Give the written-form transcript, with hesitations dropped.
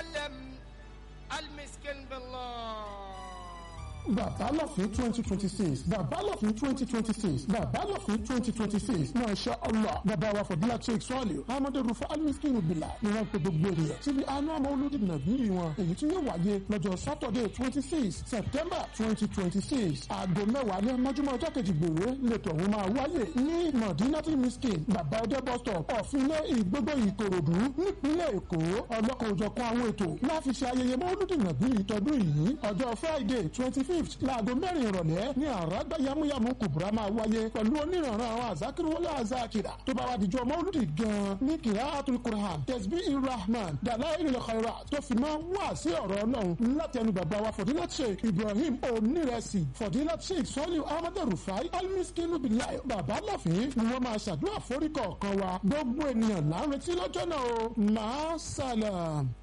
وسلم المسكين بالله. Bàbá Lọ́fín 2026 Bàbá Lọ́fín 2026 Bàbá Lọ́fín 2026 Masha Allah bàbá wa Fọ̀dílà Sheikh Sọ́ọ̀lì Ahmadu Rufa Al-Miskinu Billah ni wọ́n pe gbogbo ènìyàn síbi àánú àmọ́ olódì nàbí wọn èyí tí yóò wáyé lọ́jọ́ Saturday 26 September 2026 aago 10 ní mọ́júmọ́ ọjọ́ kejì gbòòrò lẹ́tọ̀ ọ̀hún máa wáyé ní Madinati Miskin bàbá ọdẹ bus stop ọ̀fìnlẹ̀ Ìgbógbó Ìkòròdú nípínlẹ̀ Èkó ọlọ́kan òjọ̀kan àwọn ètò láti ṣe ayẹyẹ mọ́lúdì nàbí ìtọ́dún yìí ọjọ́ Friday 25 láago 4 ìrọ̀lẹ́ ní àràgbá yamuyamu kùbùrà máa wáyé pẹ̀lú onírànràn àwọn àzákìrìwọlé àzákìrà tó bá wá dijọ́ mọ́lúdì gan-an ní kìláàtul Qur'an Tasbih Irrahman Dalailul Khairat tó fi máa wá sí ọ̀rọ̀ Ọlọ́run láti ẹnu bàbá wa Fọ̀dílà Sheikh Ibrahim Onírẹsì Fọ̀dílà Sheikh Sọ́ọ̀lì Ahmadu Rufai Al-Miskinu Billah Bàbá Lọ́fín ni wọ́n máa ṣàdúrà foríkọ̀ọ̀kan wa gbogbo ènìyàn là ń retí lọ́jọ́ náà o máa sàlám.